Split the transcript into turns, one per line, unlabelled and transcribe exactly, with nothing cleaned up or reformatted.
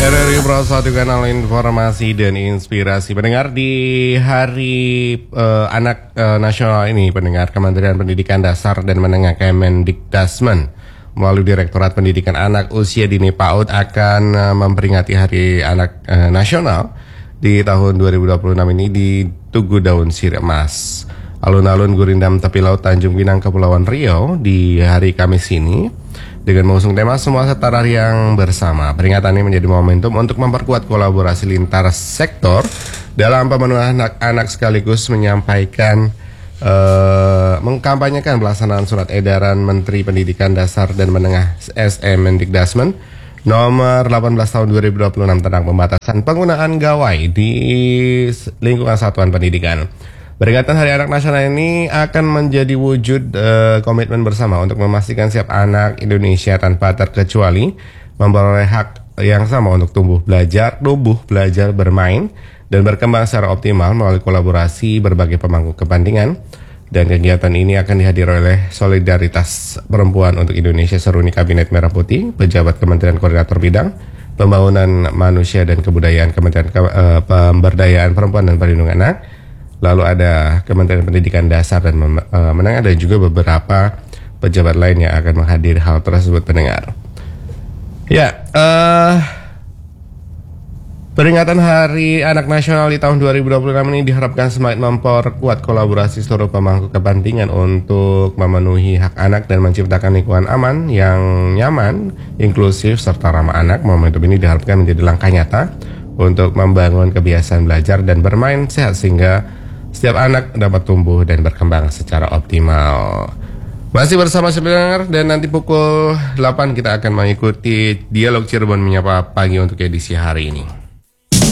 R R I Pro satu kanal informasi dan inspirasi. Pendengar, di hari uh, anak uh, nasional ini, pendengar, Kementerian Pendidikan Dasar dan Menengah Kemendikdasmen melalui Direktorat Pendidikan Anak Usia Dini PAUD akan uh, memperingati Hari Anak uh, Nasional di tahun dua ribu dua puluh enam ini di Tugu Daun Sirih Emas, alun-alun Gurindam Tepi Laut Tanjung Pinang, Kepulauan Riau di hari Kamis ini dengan mengusung tema Semua Setara yang Bersama. Peringatan ini menjadi momentum untuk memperkuat kolaborasi lintas sektor dalam pemenuhan anak-anak sekaligus menyampaikan uh, mengkampanyekan pelaksanaan surat edaran Menteri Pendidikan Dasar dan Menengah S M Mendikdasmen nomor delapan belas tahun dua ribu dua puluh enam tentang pembatasan penggunaan gawai di lingkungan satuan pendidikan. Peringatan Hari Anak Nasional ini akan menjadi wujud uh, komitmen bersama untuk memastikan setiap anak Indonesia tanpa terkecuali memperoleh hak yang sama untuk tumbuh belajar, tumbuh belajar, bermain, dan berkembang secara optimal melalui kolaborasi berbagai pemangku kepentingan. Dan kegiatan ini akan dihadiri oleh Solidaritas Perempuan untuk Indonesia Seruni Kabinet Merah Putih, pejabat Kementerian Koordinator Bidang Pembangunan Manusia dan Kebudayaan, Kementerian Ke uh, Pemberdayaan Perempuan dan Perlindungan Anak. Lalu ada Kementerian Pendidikan Dasar dan uh, Menengah dan juga beberapa pejabat lain yang akan menghadiri hal tersebut, pendengar. Ya, uh, peringatan Hari Anak Nasional di tahun dua ribu dua puluh enam ini diharapkan semakin memperkuat kolaborasi seluruh pemangku kepentingan untuk memenuhi hak anak dan menciptakan lingkungan aman yang nyaman, inklusif, serta ramah anak. Momentum ini diharapkan menjadi langkah nyata untuk membangun kebiasaan belajar dan bermain sehat sehingga setiap anak dapat tumbuh dan berkembang secara optimal. Masih bersama sebenarnya, dan nanti pukul delapan kita akan mengikuti Dialog Cirebon Menyapa Pagi untuk edisi hari ini.